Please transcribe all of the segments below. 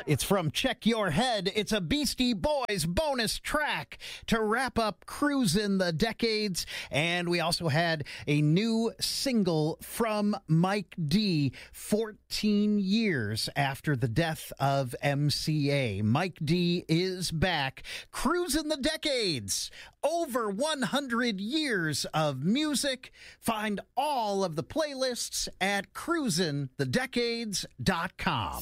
It's from Check Your Head. It's a Beastie Boys bonus track to wrap up Cruisin' the Decades. And we also had a new single from Mike D, 14 years after the death of MCA. Mike D is back. Cruisin' the Decades. Over 100 years of music. Find all of the playlists at cruisinthedecades.com.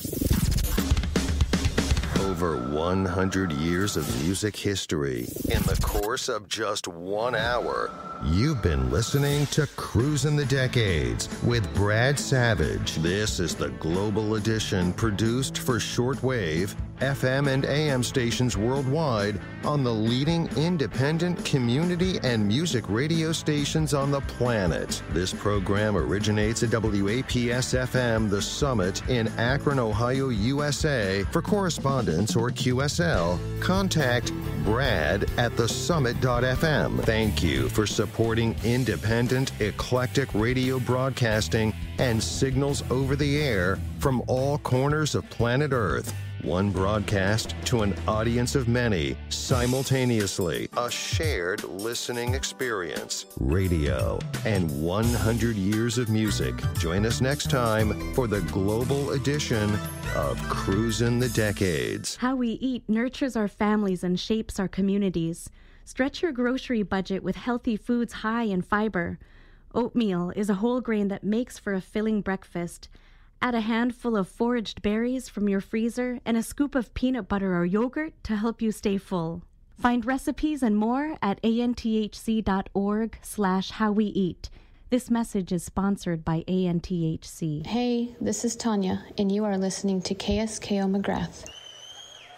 Over 100 years of music history in the course of just 1 hour. You've been listening to Cruisin' the Decades with Brad Savage. This is the Global Edition produced for shortwave, FM and AM stations worldwide on the leading independent community and music radio stations on the planet. This program originates at WAPS-FM The Summit in Akron, Ohio, USA. For correspondence or QSL, contact Brad at thesummit.fm. Thank you for supporting independent, eclectic radio broadcasting and signals over the air from all corners of planet Earth. One broadcast to an audience of many, simultaneously. A shared listening experience. Radio and 100 years of music. Join us next time for the global edition of Cruisin' the Decades. How we eat nurtures our families and shapes our communities. Stretch your grocery budget with healthy foods high in fiber. Oatmeal is a whole grain that makes for a filling breakfast. Add a handful of foraged berries from your freezer and a scoop of peanut butter or yogurt to help you stay full. Find recipes and more at anthc.org/howweeat. This message is sponsored by ANTHC. Hey, this is Tanya, and you are listening to KSKO McGrath.